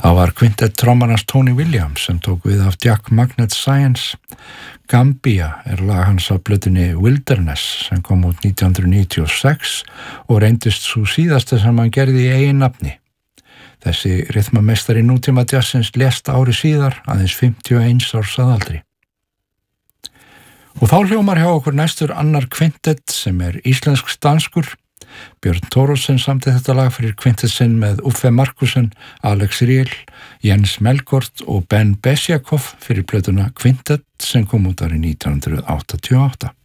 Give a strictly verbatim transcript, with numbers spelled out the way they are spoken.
Það var kvintett trommarans Tony Williams sem tók við af Jack Magnet Science. Gambia er lag hans af plötunni Wilderness sem kom út nítján hundruð níutíu og sex og reyndist sú síðasta sem hann gerði í eigin nafni. Þessi rytmameistari nútíma jazzins lést ári síðar, aðeins fimmtíu og eins árs að aldri. Og þá hljómar hjá okkur næstur annar kvintett sem er íslensk danskur. Björn Thoroddsen samdi þetta lag fyrir kvintett sinn með Uffe Markussen, Alex Riel, Jens Melkort og Ben Besjakov fyrir plötuna Kvintett sem kom út árið nítján hundruð áttatíu og átta.